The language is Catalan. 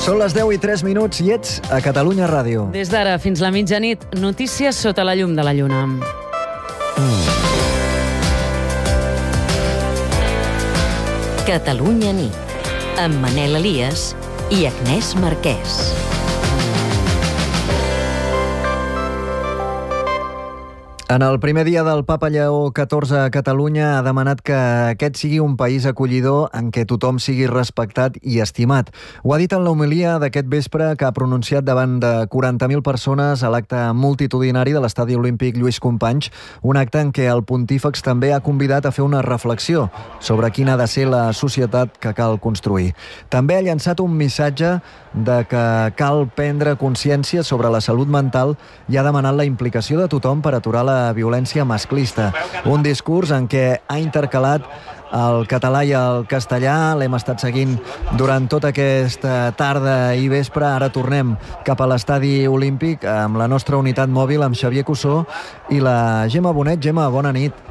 Són les 10:03 i ets a Catalunya Ràdio. Des d'ara fins la mitjanit, notícies sota la llum de la lluna. Catalunya nit, amb Manel Elias i Agnès Marquès. En el primer dia del Papa Lleó XIV a Catalunya ha demanat que aquest sigui un país acollidor en què tothom sigui respectat i estimat. Ho ha dit en l'homilia d'aquest vespre que ha pronunciat davant de 40.000 persones a l'acte multitudinari de l'Estadi Olímpic Lluís Companys, un acte en què el pontífex també ha convidat a fer una reflexió sobre quina ha de ser la societat que cal construir. També ha llançat un missatge de que cal prendre consciència sobre la salut mental i ha demanat la implicació de tothom per aturar la violència masclista. Un discurs en què ha intercalat el català i el castellà. L'hem estat seguint durant tota aquesta tarda i vespre. Ara tornem cap a l'Estadi Olímpic amb la nostra unitat mòbil, amb Xavier Cussó i la Gemma Bonet. Gemma, bona nit.